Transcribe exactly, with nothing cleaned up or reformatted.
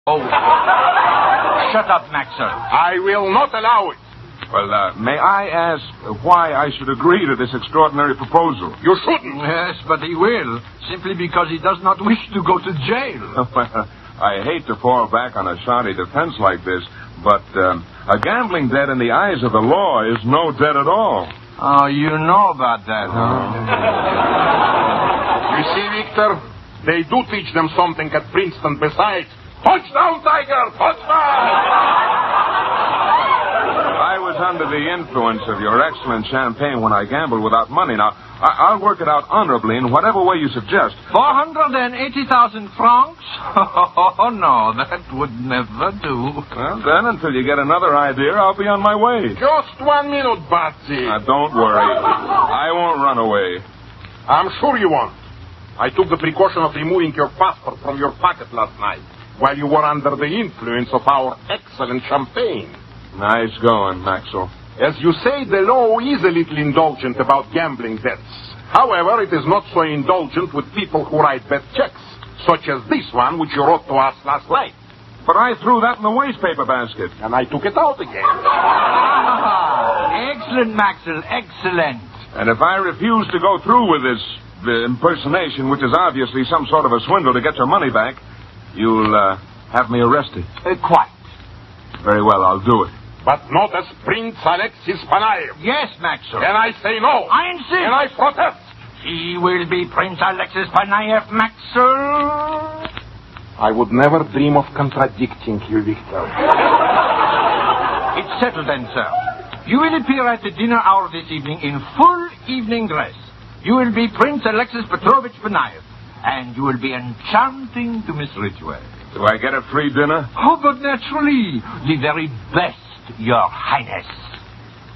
Oh. Shut up, Maxwell. I will not allow it. Well, uh, may I ask why I should agree to this extraordinary proposal? You shouldn't. Yes, but he will, simply because he does not wish to go to jail. I hate to fall back on a shoddy defense like this, but um, a gambling debt in the eyes of the law is no debt at all. Oh, you know about that, huh? You see, Victor, they do teach them something at Princeton besides. Touchdown, Tiger! Touchdown! I was under the influence of your excellent champagne when I gambled without money. Now, I- I'll work it out honorably in whatever way you suggest. Four hundred eighty thousand francs? Oh, no, that would never do. Well, then, until you get another idea, I'll be on my way. Just one minute, Batsy. Now, don't worry. I won't run away. I'm sure you won't. I took the precaution of removing your passport from your pocket last night while you were under the influence of our excellent champagne. Nice going, Maxwell. As you say, the law is a little indulgent about gambling debts. However, it is not so indulgent with people who write bet checks, such as this one which you wrote to us last night. But I threw that in the wastepaper basket. And I took it out again. Ah, excellent, Maxwell, excellent. And if I refuse to go through with this the impersonation, which is obviously some sort of a swindle to get your money back, you'll uh, have me arrested. Uh, quite. Very well, I'll do it. But not as Prince Alexis Panaev. Yes, Maxwell. And I say no. I insist. And I protest. He will be Prince Alexis Panaev, Maxwell. I would never dream of contradicting you, Victor. It's settled then, sir. You will appear at the dinner hour this evening in full evening dress. You will be Prince Alexis Petrovich Panaev, and you will be enchanting to Miss Ridgway. Do I get a free dinner? Oh, but naturally, the very best, Your Highness.